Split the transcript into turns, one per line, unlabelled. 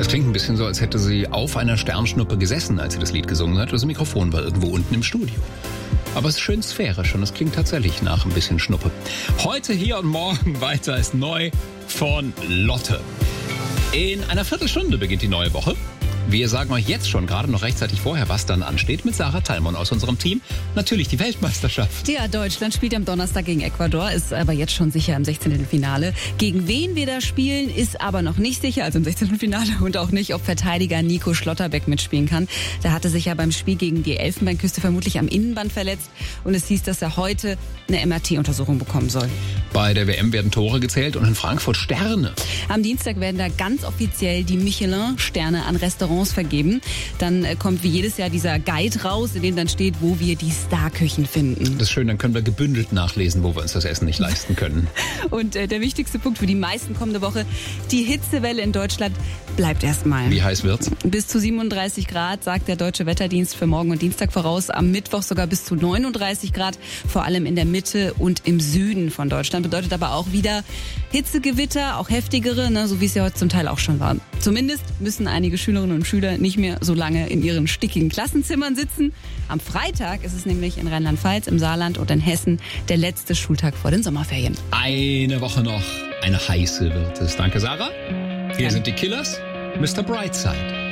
Es klingt ein bisschen so, als hätte sie auf einer Sternschnuppe gesessen, als sie das Lied gesungen hat. Das Mikrofon war irgendwo unten im Studio. Aber es ist schön sphärisch und es klingt tatsächlich nach ein bisschen Schnuppe. Heute, hier und morgen weiter ist neu von Lotte. In einer Viertelstunde beginnt die neue Woche. Wir sagen euch jetzt schon, gerade noch rechtzeitig vorher, was dann ansteht, mit Sarah Thalmon aus unserem Team. Natürlich die Weltmeisterschaft.
Ja, Deutschland spielt am Donnerstag gegen Ecuador, ist aber jetzt schon sicher im 16. Finale. Gegen wen wir da spielen, ist aber noch nicht sicher, also im 16. Finale, und auch nicht, ob Verteidiger Nico Schlotterbeck mitspielen kann. Der hatte sich ja beim Spiel gegen die Elfenbeinküste vermutlich am Innenband verletzt und es hieß, dass er heute eine MRT-Untersuchung bekommen soll.
Bei der WM werden Tore gezählt und in Frankfurt Sterne.
Am Dienstag werden da ganz offiziell die Michelin-Sterne an Restaurants vergeben. Dann kommt wie jedes Jahr dieser Guide raus, in dem dann steht, wo wir die Starküchen finden.
Das ist schön, dann können wir gebündelt nachlesen, wo wir uns das Essen nicht leisten können.
Und der wichtigste Punkt für die meisten kommende Woche, die Hitzewelle in Deutschland bleibt erstmal.
Wie heiß wird's?
Bis zu 37 Grad, sagt der Deutsche Wetterdienst für morgen und Dienstag voraus. Am Mittwoch sogar bis zu 39 Grad, vor allem in der Mitte und im Süden von Deutschland. Bedeutet aber auch wieder Hitzegewitter, auch heftigere, ne, so wie es ja heute zum Teil auch schon war. Zumindest müssen einige Schülerinnen und Schüler nicht mehr so lange in ihren stickigen Klassenzimmern sitzen. Am Freitag ist es nämlich in Rheinland-Pfalz, im Saarland und in Hessen der letzte Schultag vor den Sommerferien.
Eine Woche noch, eine heiße wird es. Danke, Sarah. Hier sind die Killers, Mr. Brightside.